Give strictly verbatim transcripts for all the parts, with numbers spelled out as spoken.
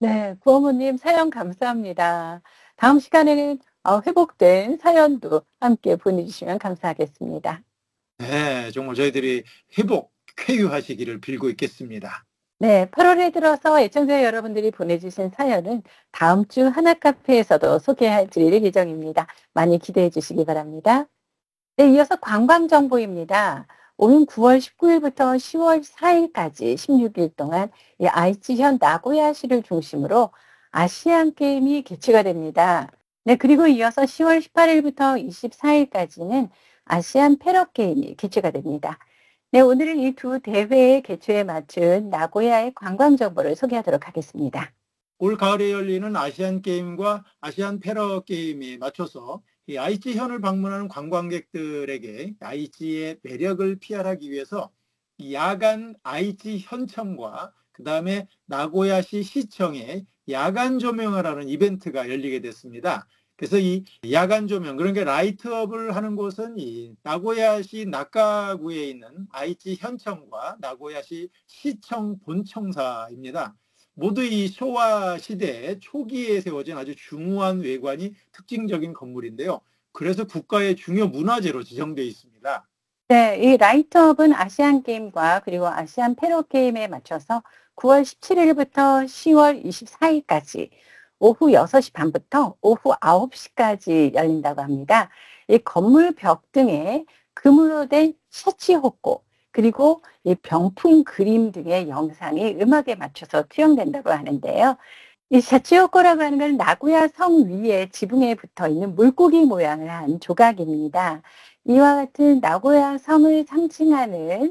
네. 구어머님 사연 감사합니다. 다음 시간에는 어 회복된 사연도 함께 보내주시면 감사하겠습니다. 네. 정말 저희들이 회복, 쾌유하시기를 빌고 있겠습니다. 네. 팔 월에 들어서 애청자 여러분들이 보내주신 사연은 다음 주 하나카페에서도 소개해 드릴 예정입니다. 많이 기대해 주시기 바랍니다. 네. 이어서 관광 정보입니다. 오는 구월 십구일부터 시월 사일까지 십육 일 동안 이 아이치현 나고야시를 중심으로 아시안 게임이 개최가 됩니다. 네. 그리고 이어서 시월 십팔일부터 이십사일까지는 아시안 패러 게임이 개최가 됩니다. 네. 오늘은 이 두 대회의 개최에 맞춘 나고야의 관광 정보를 소개하도록 하겠습니다. 올 가을에 열리는 아시안 게임과 아시안 패러 게임에 맞춰서 이 아이치현을 방문하는 관광객들에게 아이치의 매력을 피알하기 위해서 이 야간 아이치 현청과 그다음에 나고야시 시청의 야간 조명을 하는 이벤트가 열리게 됐습니다. 그래서 이 야간 조명, 그러니까 라이트업을 하는 곳은 이 나고야시 나카구에 있는 아이치 현청과 나고야시 시청 본청사입니다. 모두 이 쇼와 시대 초기에 세워진 아주 중후한 외관이 특징적인 건물인데요. 그래서 국가의 중요 문화재로 지정되어 있습니다. 네. 이 라이트업은 아시안 게임과 그리고 아시안 패러 게임에 맞춰서 구월 십칠일부터 시월 이십사일까지 오후 여섯 시 반부터 오후 아홉 시까지 열린다고 합니다. 이 건물 벽 등에 금으로 된 샤치호코 그리고 이 병풍 그림 등의 영상이 음악에 맞춰서 투영된다고 하는데요. 이 샤치호코라고 하는 건 나고야 성 위에 지붕에 붙어 있는 물고기 모양을 한 조각입니다. 이와 같은 나고야 성을 상징하는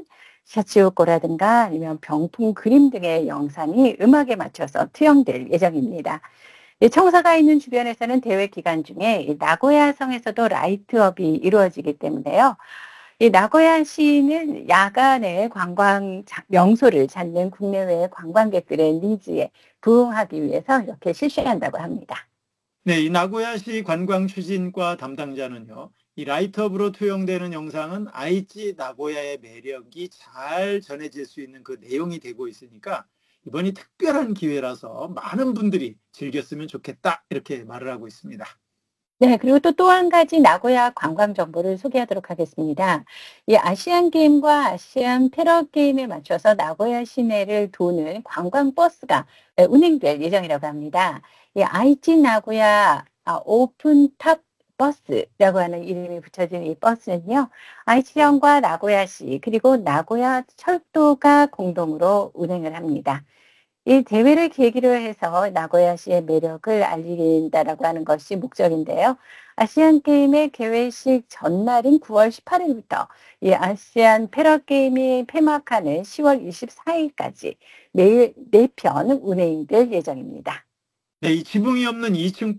샤치호코라든가 아니면 병풍 그림 등의 영상이 음악에 맞춰서 투영될 예정입니다. 이 청사가 있는 주변에서는 대회 기간 중에 이 나고야 성에서도 라이트업이 이루어지기 때문에요. 이 나고야시는 야간에 관광 자 명소를 찾는 국내외 관광객들의 니즈에 부응하기 위해서 이렇게 실시한다고 합니다. 네. 이 나고야시 관광 추진과 담당자는요. 이 라이트업으로 투영되는 영상은 아이치 나고야의 매력이 잘 전해질 수 있는 그 내용이 되고 있으니까 이번이 특별한 기회라서 많은 분들이 즐겼으면 좋겠다. 이렇게 말을 하고 있습니다. 네. 그리고 또, 또 한 가지 나고야 관광 정보를 소개하도록 하겠습니다. 이 아시안 게임과 아시안 패러 게임에 맞춰서 나고야 시내를 도는 관광 버스가 예 운행될 예정이라고 합니다. 이 아이치 나고야 아 오픈 탑 버스라고 하는 이름이 붙여진 이 버스는요. 아이치현과 나고야시 그리고 나고야 철도가 공동으로 운행을 합니다. 이 대회를 계기로 해서 나고야시의 매력을 알린다라고 하는 것이 목적인데요. 아시안 게임의 개회식 전날인 구월 십팔일부터 이 아시안 패러 게임이 폐막하는 시월 이십사일까지 매일 네 편 운행될 예정입니다. 네. 이 지붕이 없는 이 층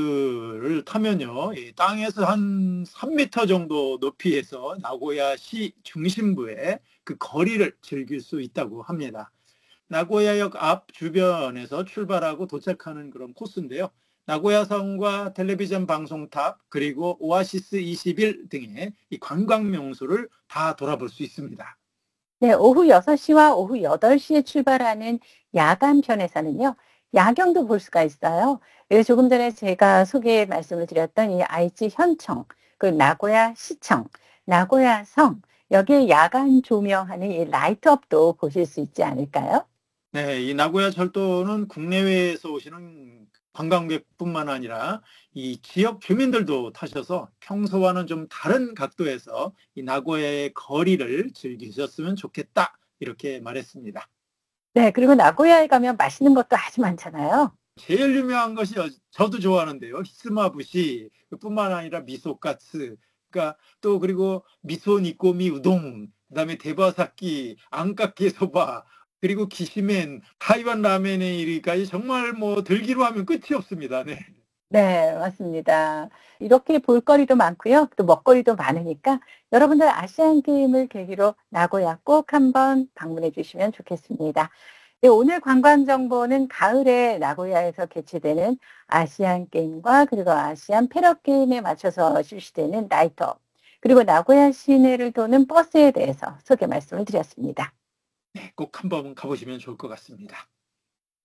버스를 타면요. 이 땅에서 한 삼 미터 정도 높이에서 나고야시 중심부의 그 거리를 즐길 수 있다고 합니다. 나고야역 앞 주변에서 출발하고 도착하는 그런 코스인데요. 나고야 성과 텔레비전 방송탑 그리고 오아시스 이십일 등의 이 관광 명소를 다 돌아볼 수 있습니다. 네. 오후 여섯 시와 오후 여덟 시에 출발하는 야간 편에서는요. 야경도 볼 수가 있어요. 그래서 조금 전에 제가 소개 말씀을 드렸던 이 아이치 현청, 그 나고야 시청, 나고야 성 여기에 야간 조명하는 이 라이트업도 보실 수 있지 않을까요? 네. 이 나고야 철도는 국내외에서 오시는 관광객뿐만 아니라 이 지역 주민들도 타셔서 평소와는 좀 다른 각도에서 이 나고야의 거리를 즐기셨으면 좋겠다. 이렇게 말했습니다. 네. 그리고 나고야에 가면 맛있는 것도 아주 많잖아요. 제일 유명한 것이 어 저도 좋아하는데요. 히스마부시 뿐만 아니라 미소카츠 그러니까 또 그리고 미소 니꼬미 우동 그다음에 테바사키, 안카케 소바 그리고 기시멘, 타이완 라멘에 이르기까지 정말 뭐 들기로 하면 끝이 없습니다. 네. 네. 맞습니다. 이렇게 볼거리도 많고요. 또 먹거리도 많으니까 여러분들 아시안 게임을 계기로 나고야 꼭 한번 방문해 주시면 좋겠습니다. 네. 오늘 관광 정보는 가을에 나고야에서 개최되는 아시안 게임과 그리고 아시안 패러 게임에 맞춰서 실시되는 라이트업 그리고 나고야 시내를 도는 버스에 대해서 소개 말씀을 드렸습니다. 네. 꼭 한번 가 보시면 좋을 것 같습니다.